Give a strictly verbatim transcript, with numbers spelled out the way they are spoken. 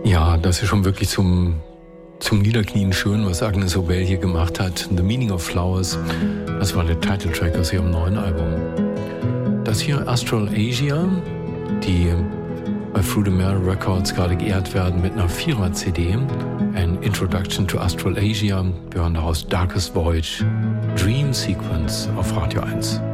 Ja, das ist schon wirklich zum, zum Niederknien schön, was Agnes Obel hier gemacht hat. The Meaning of Flowers, das war der Titeltrack aus ihrem neuen Album. Das hier Astral Asia, die bei Through the Mirror Records gerade geehrt werden mit einer Vierer-C D. An Introduction to Astral Asia. Wir hören daraus Darkest Voyage, Dream Sequence auf Radio eins.